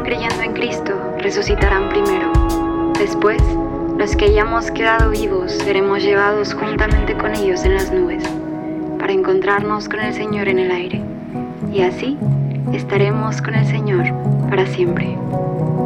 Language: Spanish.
creyendo en Cristo resucitarán primero. Después, los que hayamos quedado vivos seremos llevados juntamente con ellos en las nubes, para encontrarnos con el Señor en el aire. Y así estaremos con el Señor para siempre.